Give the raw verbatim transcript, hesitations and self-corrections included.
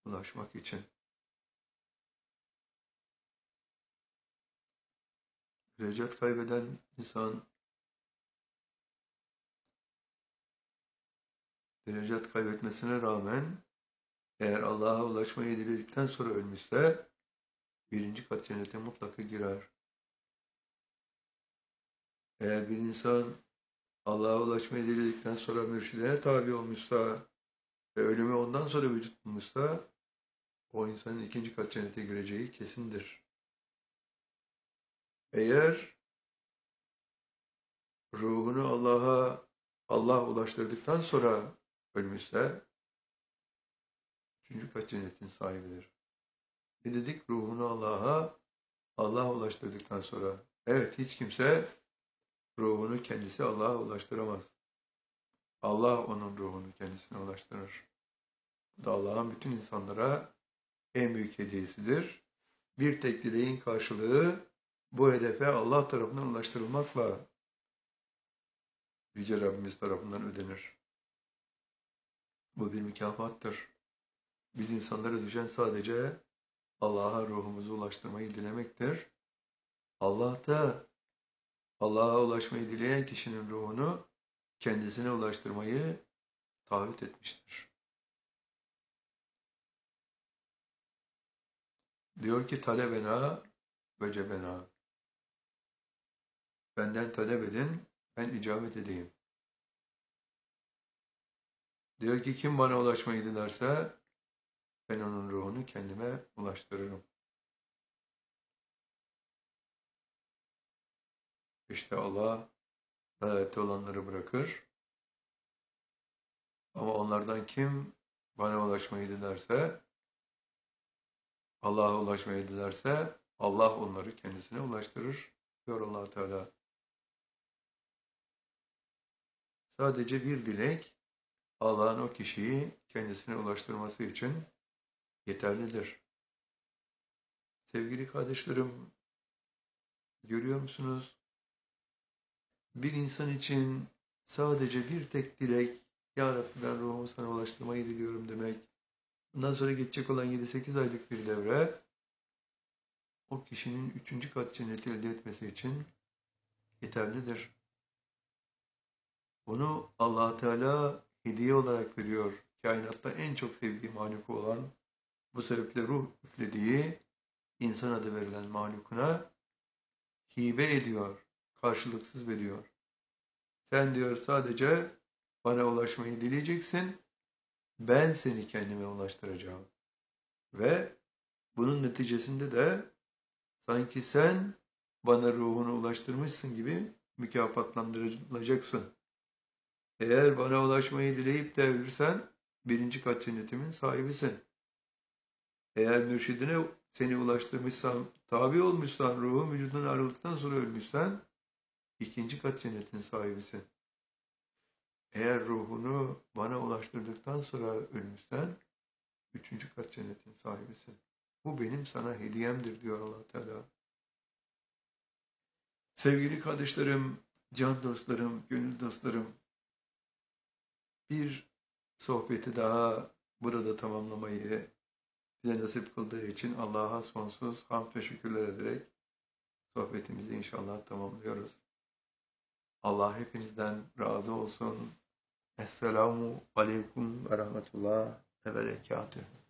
ulaşmak için. Derecat kaybeden insan derecat kaybetmesine rağmen eğer Allah'a ulaşmayı diledikten sonra ölmüşse birinci kat cennete mutlaka girer. Eğer bir insan Allah'a ulaşmayı diledikten sonra mürşidine tabi olmuşsa ve ölümü ondan sonra vücut bulmuşsa o insanın ikinci kat cennete gireceği kesindir. Eğer ruhunu Allah'a Allah ulaştırdıktan sonra ölmüşse üçüncü kat cennetin sahibidir. Ne dedik? Ruhunu Allah'a Allah ulaştırdıktan sonra. Evet, hiç kimse ruhunu kendisi Allah'a ulaştıramaz. Allah onun ruhunu kendisine ulaştırır. Bu da Allah'ın bütün insanlara en büyük hediyesidir. Bir tek dileğin karşılığı bu hedefe Allah tarafından ulaştırılmakla Yüce Rabbimiz tarafından ödenir. Bu bir mükafattır. Biz insanlara düşen sadece Allah'a ruhumuzu ulaştırmayı dilemektir. Allah da Allah'a ulaşmayı dileyen kişinin ruhunu kendisine ulaştırmayı taahhüt etmiştir. Diyor ki talebena ve cebena. Benden talep edin, ben icabet edeyim. Diyor ki kim bana ulaşmayı dilerse ben onun ruhunu kendime ulaştırırım. İşte Allah dalalette olanları bırakır. Ama onlardan kim bana ulaşmayı dilerse, Allah'a ulaşmayı dilerse Allah onları kendisine ulaştırır diyor Allah Teala. Sadece bir dilek Allah'ın o kişiyi kendisine ulaştırması için yeterlidir. Sevgili kardeşlerim, görüyor musunuz? Bir insan için sadece bir tek dilek, Ya Rabbi ben ruhumu sana ulaştırmayı diliyorum demek. Bundan sonra geçecek olan yedi sekiz aylık bir devre, o kişinin üçüncü kat cenneti elde etmesi için yeterlidir. Bunu Allah Teala hediye olarak veriyor. Kainatta en çok sevdiği mahluku olan, bu sebeple ruh üflediği insan adı verilen mahlukuna hibe ediyor, karşılıksız veriyor. Sen diyor sadece bana ulaşmayı dileyeceksin, ben seni kendime ulaştıracağım. Ve bunun neticesinde de sanki sen bana ruhunu ulaştırmışsın gibi mükafatlandırılacaksın. Eğer bana ulaşmayı dileyip de ölürsen birinci kat cennetimin sahibisin. Eğer mürşidine seni ulaştırmışsan, tabi olmuşsan, ruhun vücuduna ayrıldıktan sonra ölmüşsen ikinci kat cennetin sahibisin. Eğer ruhunu bana ulaştırdıktan sonra ölmüşsen üçüncü kat cennetin sahibisin. Bu benim sana hediyemdir diyor Allah Teala. Sevgili kardeşlerim, can dostlarım, gönül dostlarım, bir sohbeti daha burada tamamlamayı bize nasip kıldığı için Allah'a sonsuz hamd ve şükürler ederek sohbetimizi inşallah tamamlıyoruz. Allah hepinizden razı olsun. Esselamu aleyküm ve rahmetullah ve berekatühü.